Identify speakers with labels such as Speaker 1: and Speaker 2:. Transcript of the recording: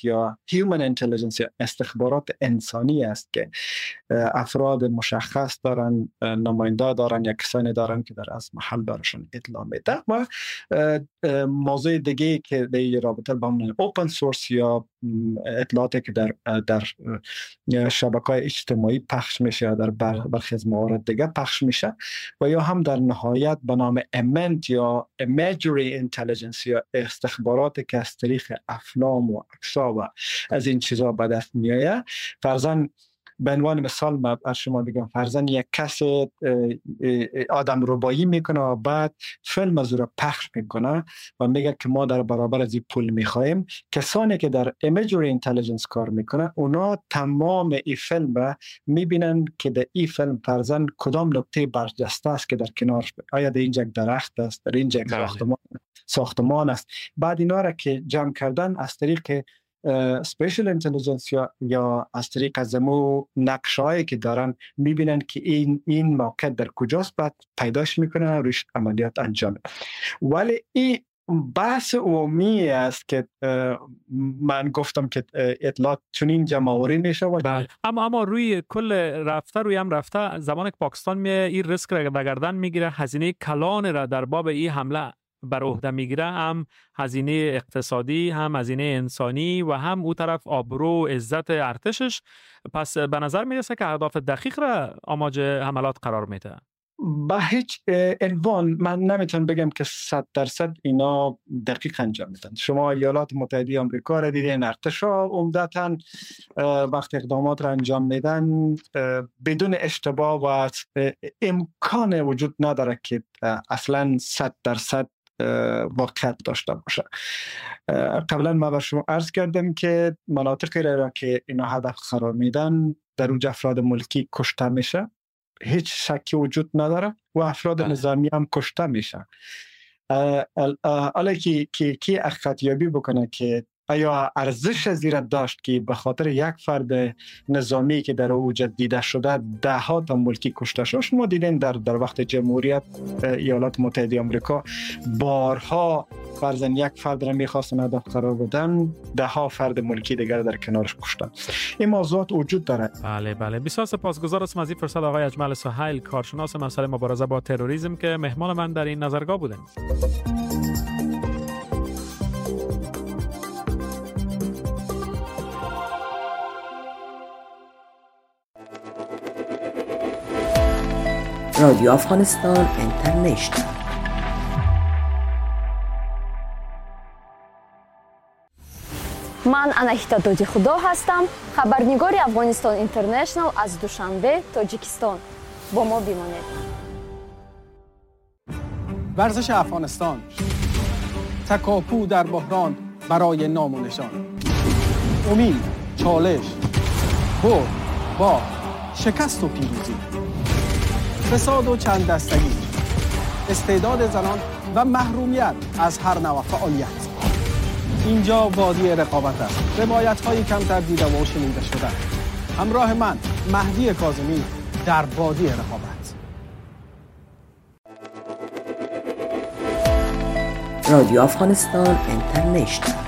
Speaker 1: اینتلیجنس یا هیومن اینتلیجنس یا استخبارات انسانی است که افراد مشخص دارن، نماینده دارن یا کسانی دارن که در از محل برشون اطلاع میده. و موضوع دیگه که در این رابطه با اوپن سورس یا اطلاعاتی که در شبکه‌های اجتماعی پخش میشه یا در برخی از موارد دیگه پخش میشه، و یا هم در نهایت به نام امنت یا ایمیجری اینتلیجنس یا استخباراتی که از طریق افلام و عکس‌ها و از این چیزا به دست میآید. فرضاً به عنوان مثال من از شما بگم، فرضاً یک کس آدم ربایی میکنه و بعد فیلم از او را پخش میکنه و میگه که ما در برابر از این پول میخوایم. کسانی که در ایمیجری اینتلیجنس کار میکنه اونا تمام این فیلم را میبینن که در این فیلم فرضاً کدام نقطه برجسته است که در کنارش، آیا در اینجا درخت است، در اینجا ساختمان است. بعد اینا را که جمع کردن از طریق سپیشل اینتلیجنس یا از طریق از امو نقشه‌هایی که دارن میبینن که این موقع در کجاست، بعد پیداش میکنن و روش عملیات انجام میدن. ولی این بحث عمومی است که من گفتم که اطلاعات چنین جمع‌آوری میشه و
Speaker 2: اما روی کل روی هم رفته زمان که پاکستان می این ریسک را در گردن میگیره، هزینه کلان را در باب این حمله بر عهده میگیره، هم هزینه اقتصادی، هم هزینه انسانی و هم او طرف آبرو عزت ارتشش. پس به نظر میرسه که اهداف دقیق را آماج حملات قرار میده.
Speaker 1: با هیچ عنوان من نمیتونم بگم که 100% اینا دقیق انجام میدن. شما ایالات متحده آمریکا را دیدین، ارتشا عمدتاً وقت اقدامات را انجام میدن بدون اشتباه و امکان وجود نداره که اصلا 100% واقعیت داشته باشه. قبلا ما به شما عرض کردم که مناطقی را که اینا هدف قرار میدن در اونجا افراد ملکی کشته میشه، هیچ شکی وجود نداره، و افراد نظامی هم کشته میشه. حالا کی اخطیابی بکنه که آیا ارزش زیرت داشت که به خاطر یک فرد نظامی که در اوج دیده شده ده ها تا ملکی کشته شد؟ شما دیدین در وقت جمهوریت ایالات متحده آمریکا بارها فرضاً یک فرد را میخواستن هدف قرار بدن، ده ها فرد ملکی دیگر در کنارش کشتن. این موضوعات وجود داره.
Speaker 2: بله بسیار سپاسگزار هستم از این فرصت آقای اجمل سهیل، کارشناس مسئله مبارزه با تروریسم، که مهمان من در این نظرگاه بودن.
Speaker 3: رادیو افغانستان اینترنشنال.
Speaker 4: من اناهیتا دودی خدا هستم، خبرنگار افغانستان اینترنشنال از دوشنبه، تاجیکستان. با ما بمانید.
Speaker 5: ورزش افغانستان، تکاپو در بحران برای نام و نشان، امید، چالش، برد، شکست و پیروزی، فساد و چند دستگی، استعداد زنان و محرومیت از هر نوع فعالیت. اینجا وادی رقابت است. روایت‌های کمتر دیده و شنیده شده. همراه من مهدی کاظمی در وادی رقابت.
Speaker 3: رادیو افغانستان اینترنشنال.